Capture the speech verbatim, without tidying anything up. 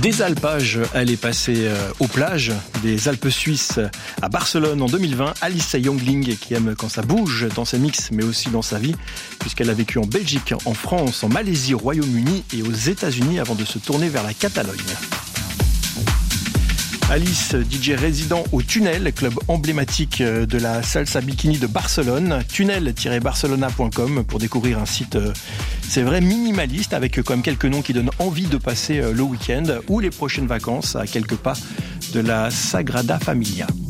Des alpages, elle est passée aux plages des Alpes suisses à Barcelone en deux mille vingt. Alice Youngling, qui aime quand ça bouge dans ses mix, mais aussi dans sa vie, puisqu'elle a vécu en Belgique, en France, en Malaisie, au Royaume-Uni et aux États-Unis avant de se tourner vers la Catalogne. Alice, D J résident au Tunnel, club emblématique de la salsa bikini de Barcelone. tunnel tiret barcelona point com pour découvrir un site, c'est vrai, minimaliste, avec quand même quelques noms qui donnent envie de passer le week-end ou les prochaines vacances à quelques pas de la Sagrada Familia.